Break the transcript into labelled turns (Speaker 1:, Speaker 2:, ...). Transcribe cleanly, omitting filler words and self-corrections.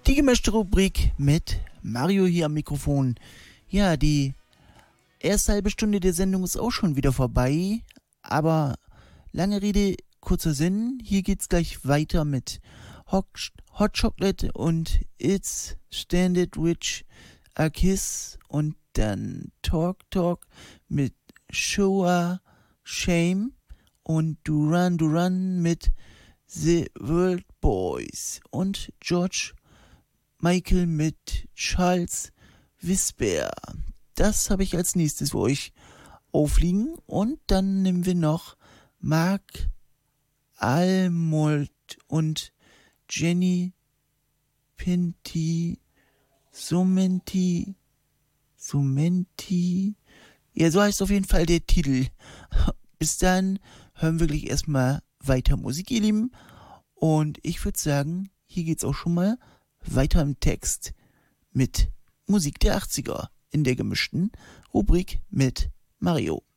Speaker 1: Die gemischte Rubrik mit Mario hier am Mikrofon. Ja, die erste halbe Stunde der Sendung ist auch schon wieder vorbei, aber lange Rede, kurzer Sinn. Hier geht's gleich weiter mit Hot Chocolate und It's Standard Witch a Kiss und dann Talk mit Showa Shame und Duran mit The World Boys und George Michael mit Charles Whisper. Das habe ich als nächstes für euch aufliegen. Und dann nehmen wir noch Mark Almold und Jenny Pinti Sumenti. Ja, so heißt auf jeden Fall der Titel. Bis dann hören wir gleich erstmal weiter Musik, ihr Lieben. Und ich würde sagen, hier geht's auch schon mal weiter im Text mit Musik der 80er in der gemischten Rubrik mit Mario.